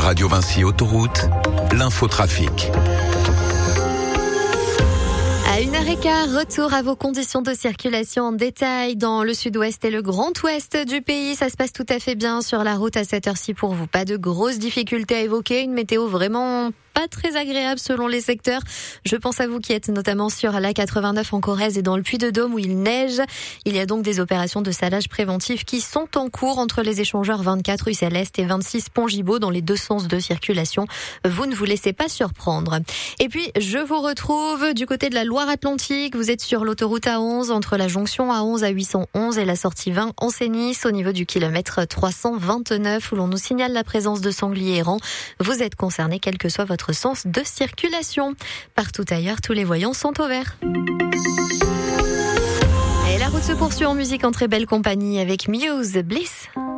Radio Vinci Autoroute, l'infotrafic. À 1h15, retour à vos conditions de circulation en détail dans le sud-ouest et le grand ouest du pays. Ça se passe tout à fait bien sur la route à cette heure-ci pour vous. Pas de grosses difficultés à évoquer. Une météo vraiment pas très agréable selon les secteurs. Je pense à vous qui êtes notamment sur la 89 en Corrèze et dans le Puy-de-Dôme où il neige. Il y a donc des opérations de salage préventif qui sont en cours entre les échangeurs 24 rue Céleste et 26 Pont Gibaud dans les deux sens de circulation. Vous ne vous laissez pas surprendre. Et puis, je vous retrouve du côté de la Loire-Atlantique. Vous êtes sur l'autoroute A11 entre la jonction A11 à 811 et la sortie 20 en Sénis au niveau du kilomètre 329 où l'on nous signale la présence de sangliers errants. Vous êtes concerné quel que soit votre sens de circulation. Partout ailleurs, tous les voyants sont au vert. Et la route se poursuit en musique en très belle compagnie avec Muse, Bliss.